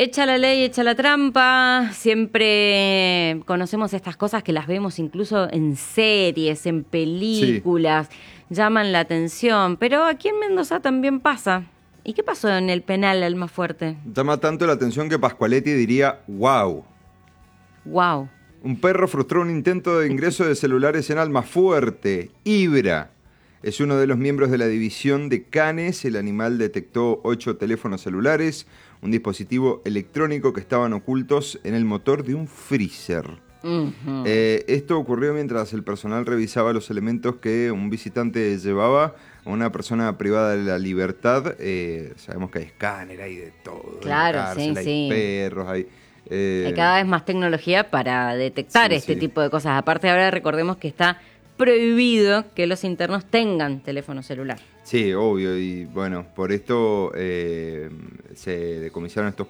Echa la ley, echa la trampa. Siempre conocemos estas cosas que las vemos incluso en series, en películas, llaman la atención. Pero aquí en Mendoza también pasa. ¿Y qué pasó en el penal Almafuerte? Llama tanto la atención que Pascualetti diría wow. Wow. Un perro frustró un intento de ingreso de celulares en Almafuerte. Ibra es uno de los miembros de la división de canes. El animal detectó 8 teléfonos celulares, un dispositivo electrónico que estaban ocultos en el motor de un freezer. Uh-huh. Esto ocurrió mientras el personal revisaba los elementos que un visitante llevaba a una persona privada de la libertad. Sabemos que hay escáner, hay de todo. Claro, cárcel, sí. Hay perros, hay cada vez más tecnología para detectar este tipo de cosas. Aparte, ahora recordemos que está prohibido que los internos tengan teléfono celular. Sí, obvio, y bueno, por esto se decomisaron estos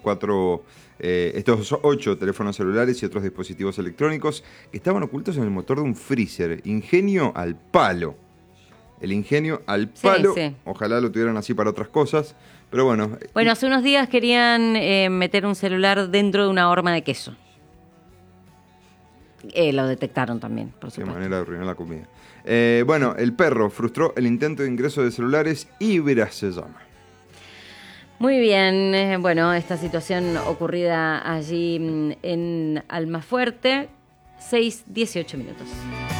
8 teléfonos celulares y otros dispositivos electrónicos que estaban ocultos en el motor de un freezer. Ingenio al palo. El ingenio al palo. Sí. Ojalá lo tuvieran así para otras cosas, pero bueno. Bueno, hace unos días querían meter un celular dentro de una horma de queso. Lo detectaron también, por supuesto. Qué manera de arruinar la comida. Bueno, el perro frustró el intento de ingreso de celulares. Ibra se llama. Muy bien, bueno, esta situación ocurrida allí en Almafuerte, 6:18 minutos.